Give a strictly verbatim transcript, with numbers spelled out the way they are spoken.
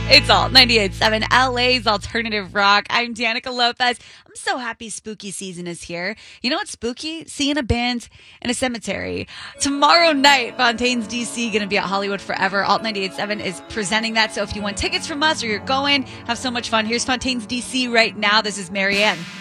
It's Alt ninety-eight point seven, L A's Alternative Rock. I'm Danica Lopez. I'm so happy spooky season is here. You know what's spooky? Seeing a band in a cemetery. Tomorrow night, Fontaines D C going to be at Hollywood Forever. Alt ninety-eight point seven is presenting that. So if you want tickets from us or you're going, have so much fun. Here's Fontaines D C right now. This is Marianne.